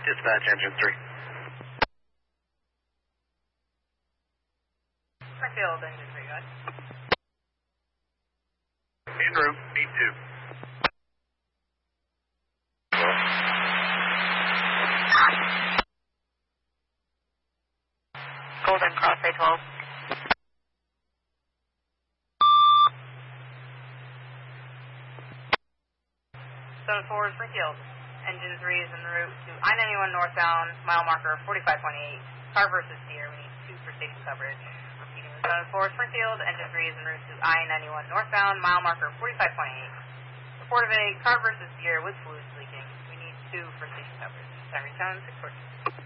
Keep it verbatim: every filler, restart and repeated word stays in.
Dispatch, engine three. Springfield, engine three, go ahead. En route, B two. Golden Cross A twelve. seven four, Springfield. Engine three is en route to I ninety-one northbound, mile marker forty-five point eight. Car versus steer, we need two for station coverage. Repeating with seven four, Springfield. Engine three is en route to I ninety-one northbound, mile marker forty-five point eight. Report of a car versus steer with fluids leaking. We need two for station coverage. Time return, six fourteen.